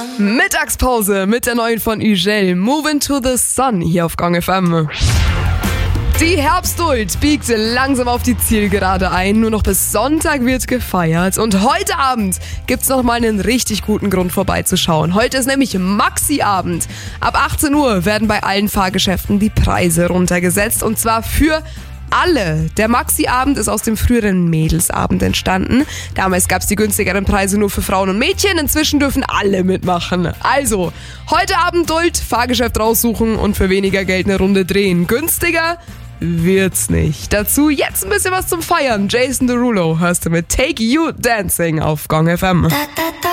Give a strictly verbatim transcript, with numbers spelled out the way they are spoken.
Mittagspause mit der neuen von Ugel, Moving to the Sun hier auf Gang F M. Die Herbstduld biegt langsam auf die Zielgerade ein. Nur noch bis Sonntag wird gefeiert. Und heute Abend gibt's noch mal einen richtig guten Grund vorbeizuschauen. Heute ist nämlich Maxi-Abend. Ab achtzehn Uhr werden bei allen Fahrgeschäften die Preise runtergesetzt. Und zwar für alle. Der Maxi-Abend ist aus dem früheren Mädelsabend entstanden. Damals gab's die günstigeren Preise nur für Frauen und Mädchen. Inzwischen dürfen alle mitmachen. Also, heute Abend Duld, Fahrgeschäft raussuchen und für weniger Geld eine Runde drehen. Günstiger wird's nicht. Dazu jetzt ein bisschen was zum Feiern. Jason Derulo hörst du mit Take You Dancing auf Gang F M.